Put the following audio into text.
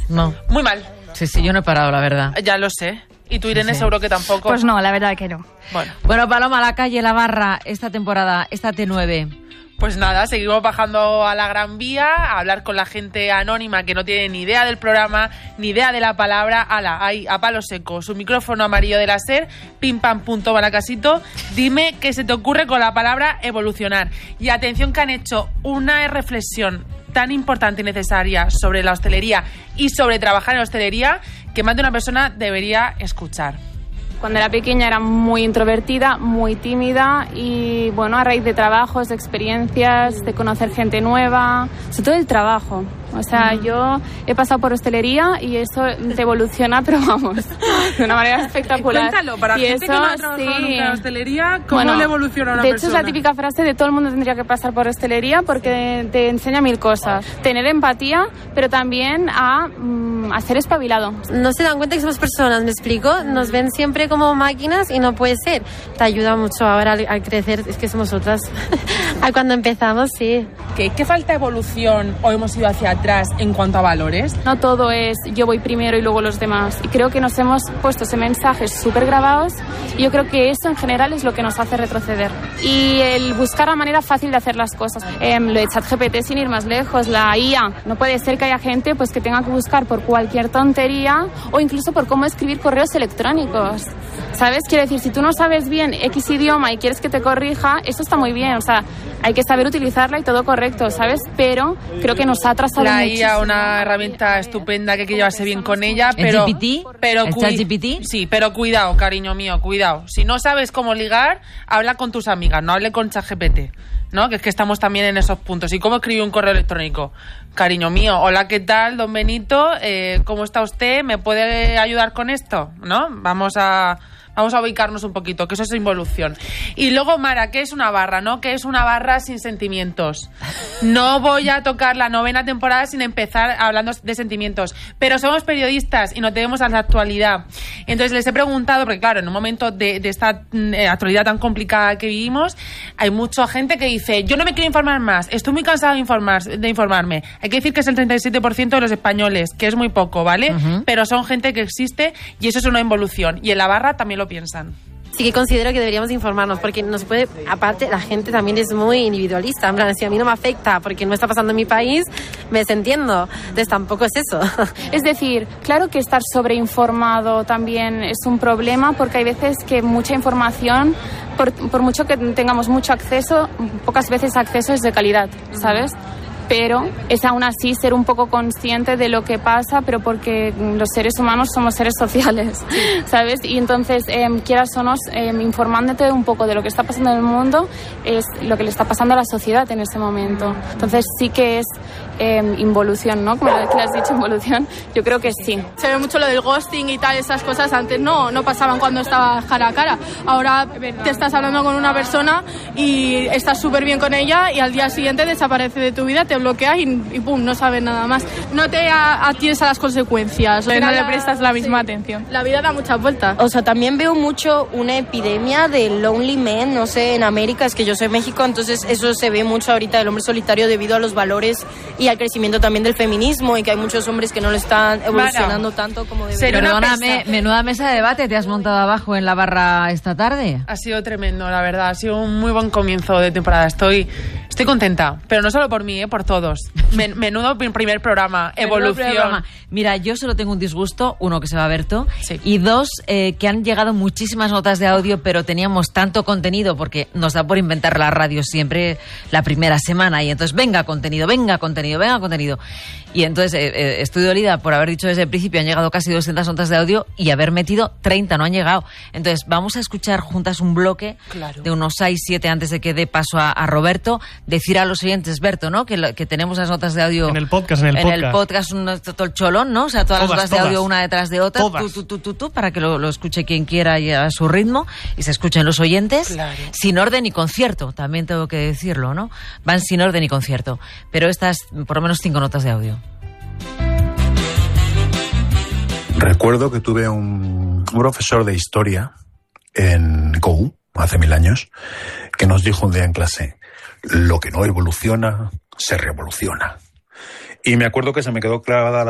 No. Muy mal. Sí, yo no he parado, la verdad. Ya lo sé. Y tú, Irene, seguro que tampoco. Pues no, la verdad que no. Bueno, Paloma, la calle, la barra, esta temporada, esta T9. Pues nada, seguimos bajando a la Gran Vía a hablar con la gente anónima que no tiene ni idea del programa, ni idea de la palabra. Ahí, a palo seco, su micrófono amarillo de la SER, pim pam punto balacasito. Dime qué se te ocurre con la palabra evolucionar. Y atención que han hecho una reflexión tan importante y necesaria sobre la hostelería y sobre trabajar en hostelería que más de una persona debería escuchar. Cuando era pequeña era muy introvertida, muy tímida y bueno, a raíz de trabajos, de experiencias, de conocer gente nueva, sobre todo el trabajo. O sea, yo he pasado por hostelería y eso te evoluciona, pero vamos, de una manera espectacular. Cuéntalo, para y gente eso, que no ha trabajado nunca en hostelería, ¿cómo le evoluciona a una persona? De hecho, es la típica frase de todo el mundo tendría que pasar por hostelería porque te enseña mil cosas. Tener empatía, pero también a ser espabilado. No se dan cuenta que somos personas, ¿me explico? Nos ven siempre como máquinas y no puede ser. Te ayuda mucho ahora al crecer, es que somos otras. A cuando empezamos, sí. ¿Qué falta evolución o hemos ido hacia atrás en cuanto a valores? No todo es yo voy primero y luego los demás. Y creo que nos hemos puesto ese mensajes súper grabados y yo creo que eso en general es lo que nos hace retroceder. Y el buscar la manera fácil de hacer las cosas. Lo de ChatGPT, sin ir más lejos, la IA. No puede ser que haya gente pues que tenga que buscar por cualquier tontería o incluso por cómo escribir correos electrónicos. ¿Sabes? Quiero decir, si tú no sabes bien X idioma y quieres que te corrija, eso está muy bien. O sea, hay que saber utilizarla y todo correcto, ¿sabes? Pero creo que nos ha atrasado la muchísimo. IA, una herramienta estupenda que hay que llevarse bien con ella, pero... ¿El GPT? ¿El ChatGPT? Sí, pero cuidado, cariño mío, cuidado. Si no sabes cómo ligar, habla con tus amigas, no hable con ChatGPT, ¿no? Que es que estamos también en esos puntos. ¿Y cómo escribir un correo electrónico? Cariño mío, hola, ¿qué tal, don Benito? ¿Cómo está usted? ¿Me puede ayudar con esto? ¿No? Vamos a ubicarnos un poquito, que eso es involución. Y luego, Mara, ¿qué es una barra, no? ¿Qué es una barra sin sentimientos? No voy a tocar la 9ª temporada sin empezar hablando de sentimientos, pero somos periodistas y nos debemos a la actualidad. Entonces les he preguntado, porque claro, en un momento de esta actualidad tan complicada que vivimos, hay mucha gente que dice, yo no me quiero informar más, estoy muy cansado de informarme. Hay que decir que es el 37% de los españoles, que es muy poco, ¿vale? Uh-huh. Pero son gente que existe y eso es una involución. Y en la barra también lo piensan. Sí que considero que deberíamos informarnos porque nos puede, aparte la gente también es muy individualista, en plan, si a mí no me afecta porque no está pasando en mi país, me desentiendo, entonces tampoco es eso. Es decir, claro que estar sobreinformado también es un problema porque hay veces que mucha información, por mucho que tengamos mucho acceso, pocas veces acceso es de calidad, ¿sabes? Pero es aún así ser un poco consciente de lo que pasa, pero porque los seres humanos somos seres sociales, ¿sabes? Y entonces, quieras o no, informándote un poco de lo que está pasando en el mundo, es lo que le está pasando a la sociedad en ese momento. Entonces sí que es involución, ¿no? Como lo que has dicho, involución, yo creo que sí. Se ve mucho lo del ghosting y tal, esas cosas antes no pasaban cuando estabas cara a cara. Ahora te estás hablando con una persona y estás súper bien con ella y al día siguiente desaparece de tu vida, te bloqueas y pum, no sabes nada más. No te atienes a las consecuencias, no le prestas la misma atención. La vida da muchas vueltas. O sea, también veo mucho una epidemia de lonely men, no sé, en América, es que yo soy México, entonces eso se ve mucho ahorita, el hombre solitario debido a los valores y al crecimiento también del feminismo y que hay muchos hombres que no lo están evolucionando tanto como deberían. Perdóname, menuda mesa de debate te has montado abajo en la barra esta tarde. Ha sido tremendo, la verdad, ha sido un muy buen comienzo de temporada, estoy contenta, pero no solo por mí, por todos. Menudo primer programa, evolución. Mira, yo solo tengo un disgusto, uno que se va a Berto, sí. Y dos, que han llegado muchísimas notas de audio, pero teníamos tanto contenido, porque nos da por inventar la radio siempre la primera semana, y entonces venga contenido. Y entonces estoy dolida por haber dicho desde el principio, han llegado casi 200 notas de audio y haber metido 30, no han llegado. Entonces vamos a escuchar juntas un bloque de unos 6-7 antes de que dé paso a Roberto. Decir a los oyentes, Berto, ¿no? Que tenemos las notas de audio... En el podcast. En el podcast, todo el cholón, ¿no? O sea, todas las notas de audio una detrás de otra. Tú, para que lo escuche quien quiera y a su ritmo y se escuchen los oyentes. Claro. Sin orden y concierto, también tengo que decirlo, ¿no? Van sin orden y concierto. Pero estas, por lo menos 5 notas de audio. Recuerdo que tuve un profesor de historia en COU, hace 1000 años, que nos dijo un día en clase: lo que no evoluciona, se revoluciona. Y me acuerdo que se me quedó clavada